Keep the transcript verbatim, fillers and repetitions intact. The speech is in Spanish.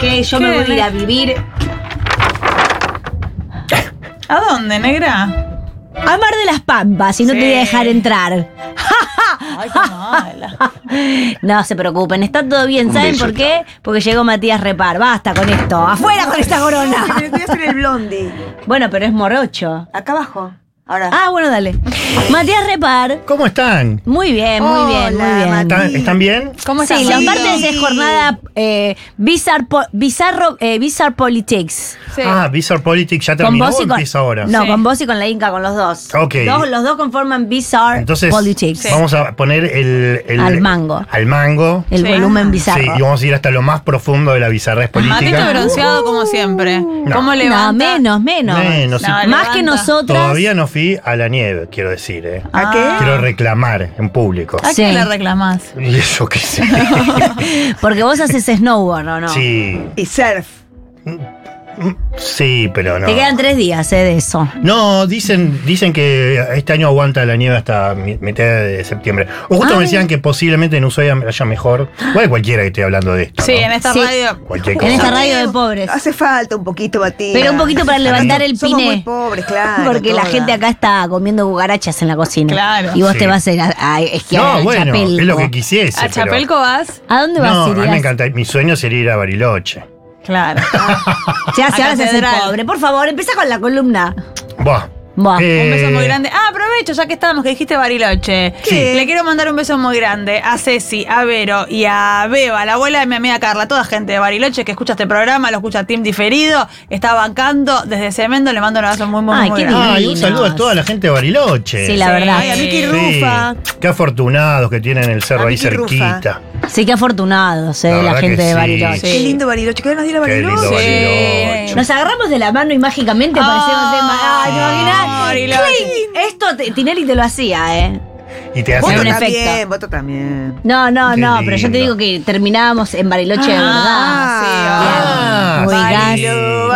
que yo ¿Qué, me voy a ir ne- a vivir ¿A dónde, negra? a Mar de las Pampas y no Sí. te voy a dejar entrar. Ay, qué mala. No se preocupen, está todo bien. Un ¿Saben beso, por qué? Porque llegó Matías Repar. Basta con esto. ¡Afuera con esta corona! Me voy a hacer el blondie. Bueno, pero es morocho. Acá abajo. Ahora. Ah, bueno, dale. Matías Repar. ¿Cómo están? Muy bien, muy bien, muy Hola, bien. Mati. ¿Están, están bien? ¿Cómo estás? Sí, los Sí. martes es jornada eh, Bizarre, po- bizarro, eh, Bizarre Politics. Sí. Ah, Bizarre Politics ya Con terminó vos o y con. empieza ahora. No, Sí. con vos y con la Inca, con los dos. Ok. Dos- los dos conforman Bizarre Entonces, Politics. vamos a poner el, el- Al mango. Al mango. El Sí. volumen bizarro. Sí, y vamos a ir hasta lo más profundo de la bizarrez Matito política. bronceado como siempre. No. ¿Cómo No, levanta? menos, menos. Menos, sí. No, Más levanta. que nosotras. Todavía no fui a la nieve, quiero decir, ¿eh? ¿A qué? Quiero reclamar en público. ¿A Sí. qué le reclamás? Y eso qué sé. Porque vos haces snowboard, ¿o no? Sí, Y surf. sí, pero no. Te quedan tres días, ¿eh? De eso. No, dicen, dicen que este año aguanta la nieve hasta mi- mitad de septiembre. O justo Ah, me decían mira. que posiblemente en Ushuaia haya mejor. Igual cualquiera que esté hablando de esto. Sí, ¿no? en esta Sí. radio. Cualquier En cosa. esta radio de pobres. Hace falta un poquito, Matías. Pero un poquito para levantar el Somos muy pine. pobres, claro. Porque la todas. gente acá está comiendo cucarachas en la cocina. Claro. Y vos Sí. te vas a ir a, a esquiar No, al bueno, Chapelco. es lo que quisiese. ¿A pero- Chapelco vas? ¿A dónde vas, No, a mí irías? me encanta. Mi sueño sería ir a Bariloche. Claro. Se hace, A ahora se hace Catedral. pobre. Por favor, empieza con la columna. Buah. Buah. Eh, Un beso muy grande. Ah, aprovecho, ya que estábamos, que dijiste Bariloche. Sí. Le quiero mandar un beso muy grande a Ceci, a Vero y a Beba, la abuela de mi amiga Carla, toda gente de Bariloche que escucha este programa, lo escucha Team Diferido, está bancando desde Cemento, le mando un abrazo muy, muy, Ay, muy qué grande. Ay, un saludo a toda la gente de Bariloche. Sí, la Sí, verdad. Ay, a Miki Sí. Rufa. Qué afortunados que tienen el cerro A ahí Miki Rufa. cerquita. Sí, qué afortunados, eh, La la, verdad gente que de sí. Bariloche. Sí. Qué lindo Bariloche. ¿Qué ganas de ir a Qué lindo Bariloche? Bariloche. Nos agarramos de la mano y mágicamente aparecemos de ma- Ay, ¿te imaginas? Bariloche. Cling. Esto te- Tinelli te lo hacía, ¿eh? Y te Voto un hacen. efecto. también, voto también. No, no, Qué no, pero yo te lindo. digo que terminábamos en Bariloche de verdad. Ah, sí, Ah, Bien. sí. Oigas.